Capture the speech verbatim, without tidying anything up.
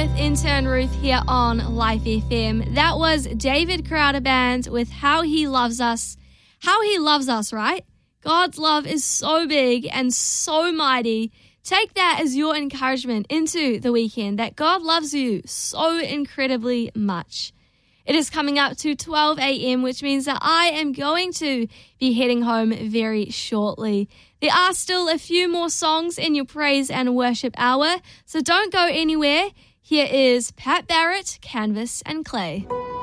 with Intern Ruth here on Life F M. That was David Crowder Band with How He Loves Us. How He Loves Us, right? God's love is so big and so mighty. Take that as your encouragement into the weekend, that God loves you so incredibly much. It is coming up to twelve a.m., which means that I am going to be heading home very shortly. There are still a few more songs in your praise and worship hour, so don't go anywhere. Here is Pat Barrett, Canvas and Clay.